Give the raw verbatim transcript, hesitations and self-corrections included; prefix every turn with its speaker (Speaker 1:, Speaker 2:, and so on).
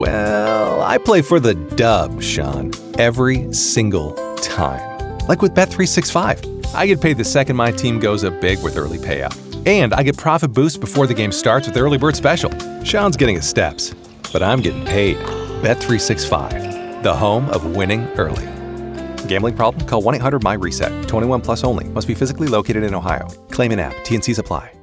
Speaker 1: Well, I play for the dub, Sean, every single time. Like with Bet three sixty-five. I get paid the second my team goes up big with early payout. And I get profit boosts before the game starts with Early Bird Special. Sean's getting his steps, but I'm getting paid. Bet three sixty-five, the home of winning early. Gambling problem? Call one eight hundred M Y RESET. twenty-one plus only. Must be physically located in Ohio. Claim in app. T N Cs apply.